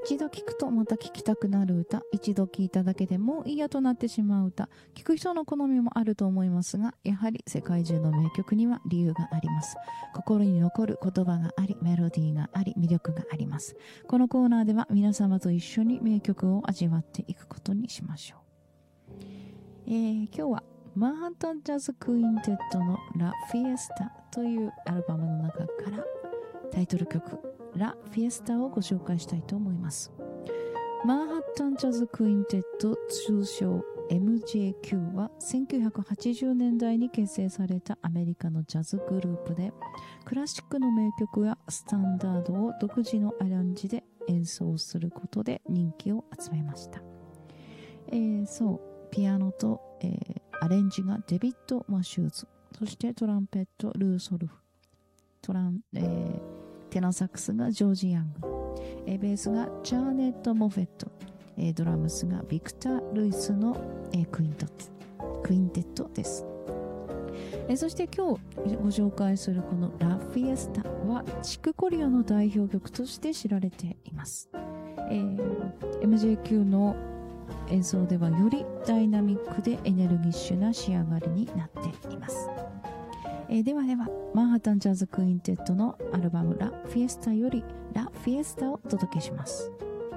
一度聴くとまた聴きたくなる歌、一度聴いただけでもう嫌となってしまう歌、聴く人の好みもあると思いますが、やはり世界中の名曲には理由があります。心に残る言葉があり、メロディーがあり、魅力があります。このコーナーでは皆様と一緒に名曲を味わっていくことにしましょう。今日はマンハッタンジャズクインテッドのラ・フィエスタというアルバムの中からタイトル曲ラ・フィエスタをご紹介したいと思います。マンハッタンジャズクインテッド、通称 MJQ は1980年代に結成されたアメリカのジャズグループで、クラシックの名曲やスタンダードを独自のアレンジで演奏することで人気を集めました。ピアノと、アレンジがデビッド・マシューズ、そしてトランペットルー・ソルフ、テナーサックスがジョージ・ヤング、ベースがジャーネット・モフェット、ドラムスがビクター・ルイスの、クインテッドです。そして今日ご紹介するこのラ・フィエスタはチクコリアの代表曲として知られています。MJQ の演奏ではよりダイナミックでエネルギッシュな仕上がりになっています。ではマンハッタンジャズクインテッドのアルバムラ・フィエスタよりラ・フィエスタをお届けします。